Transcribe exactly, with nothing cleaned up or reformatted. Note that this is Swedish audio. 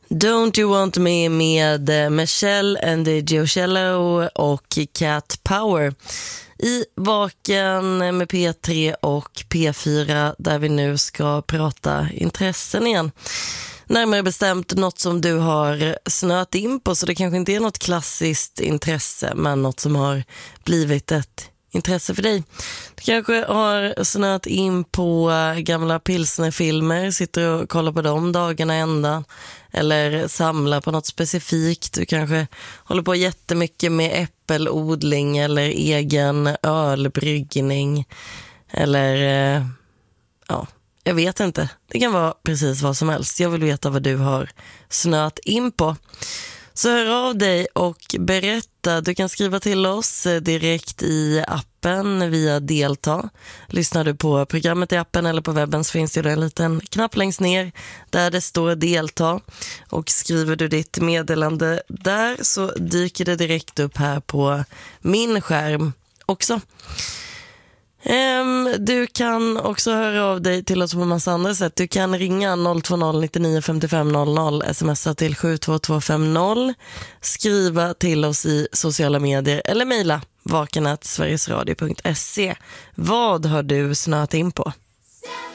Don't You Want Me med Michelle and Giocello och Cat Power i Vaken med P tre och P fyra, där vi nu ska prata intressen igen. Närmare bestämt något som du har snöat in på, så det kanske inte är något klassiskt intresse, men något som har blivit ett intresse för dig. Du kanske har snöat in på gamla pilsnerfilmer, sitter och kollar på dem dagarna ända, eller samlar på något specifikt. Du kanske håller på jättemycket med äppelodling eller egen ölbryggning, eller ja, jag vet inte. Det kan vara precis vad som helst. Jag vill veta vad du har snöat in på. Så hör av dig och berätta. Du kan skriva till oss direkt i appen via Delta. Lyssnar du på programmet i appen eller på webben, så finns det en liten knapp längst ner där det står Delta. Och skriver du ditt meddelande där, så dyker det direkt upp här på min skärm också. Um, du kan också höra av dig till oss på en massa andra sätt. Du kan ringa noll två noll nio nio fem fem noll noll, smsa till sju två två fem noll, skriva till oss i sociala medier eller mejla vaken at sverigesradio punkt se. Vad har du snöat in på?